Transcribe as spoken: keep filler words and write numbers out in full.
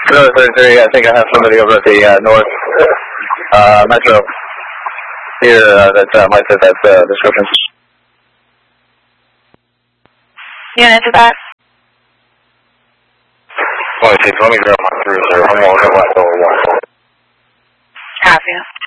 Zero thirty-three, I think I have somebody over at the uh, North uh, Metro here uh, that uh, might fit that uh, description. Unit to that. twenty-six, let me grab my cruiser. I'm walking like over one. Copy.